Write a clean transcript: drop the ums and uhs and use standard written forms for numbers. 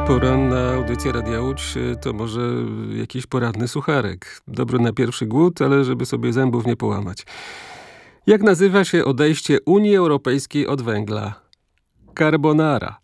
Poranna audycja Radia Łódź to może jakiś poranny sucharek. Dobry na pierwszy głód, ale żeby sobie zębów nie połamać. Jak nazywa się odejście Unii Europejskiej od węgla? Carbonara.